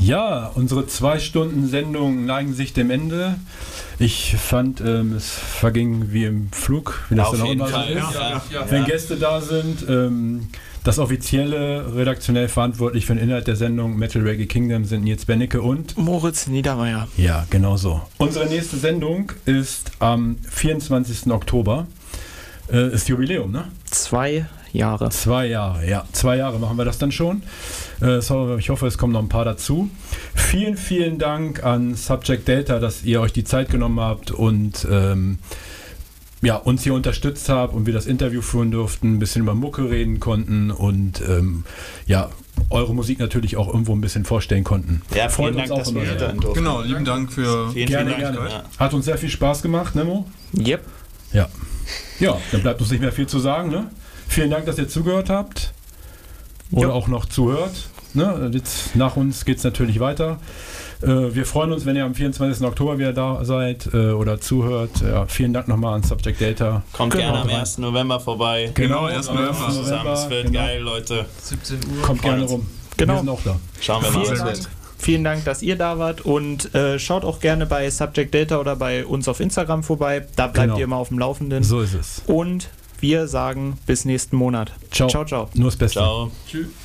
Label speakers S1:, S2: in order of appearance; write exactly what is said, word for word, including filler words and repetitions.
S1: Ja, unsere zwei Stunden Sendung neigen sich dem Ende. Ich fand, ähm, es verging wie im Flug, wie das
S2: ja,
S1: dann auch immer so
S2: Fall.
S1: ist.
S2: Ja, ja, ja.
S1: Wenn Gäste da sind, ähm, das offizielle, redaktionell verantwortlich für den Inhalt der Sendung Metal Reggae Kingdom sind Nils Bennecke und
S3: Moritz Niedermeyer.
S1: Ja, genau so. Unsere nächste Sendung ist am vierundzwanzigsten Oktober. Äh, ist Jubiläum, ne?
S3: Zwei Jahre.
S1: Zwei Jahre, ja. Zwei Jahre machen wir das dann schon. Äh, so, ich hoffe, es kommen noch ein paar dazu. Vielen, vielen Dank an Subject Delta, dass ihr euch die Zeit genommen habt und ähm, ja, uns hier unterstützt habt und wir das Interview führen durften, ein bisschen über Mucke reden konnten und ähm, ja, eure Musik natürlich auch irgendwo ein bisschen vorstellen konnten.
S2: Ja, vielen Dank, dass wir hier sein durften.
S4: Genau, lieben Dank für...
S2: Vielen,
S1: gerne,
S2: vielen Dank.
S1: gerne.
S2: Ja.
S1: Hat uns sehr viel Spaß gemacht, Nemo?
S3: Yep.
S1: Ja. Ja, dann bleibt uns nicht mehr viel zu sagen, ne? Vielen Dank, dass ihr zugehört habt. Oder
S3: Jo.
S1: auch noch zuhört. Ne? Jetzt, nach uns geht es natürlich weiter. Äh, wir freuen uns, wenn ihr am vierundzwanzigsten Oktober wieder da seid äh, oder zuhört. Ja, vielen Dank nochmal an Subject Delta.
S2: Kommt
S3: Genau.
S2: gerne am ersten November vorbei.
S4: Genau, ersten November.
S2: Zusammen.
S1: November,
S2: Es wird
S1: genau.
S2: geil, Leute.
S4: siebzehn Uhr.
S1: Kommt gerne
S2: uns.
S1: rum.
S3: Genau.
S1: Wir sind auch da.
S2: Schauen wir mal,
S3: Vielen
S2: was
S3: Dank.
S2: wird.
S3: Vielen Dank, dass ihr da wart und äh, schaut auch gerne bei Subject Delta oder bei uns auf Instagram vorbei. Da bleibt
S1: Genau.
S3: ihr immer auf dem Laufenden.
S1: So ist es.
S3: Und wir sagen bis nächsten Monat.
S1: Ciao.
S3: Ciao, ciao.
S1: Nur das Beste.
S2: Ciao.
S4: Tschüss.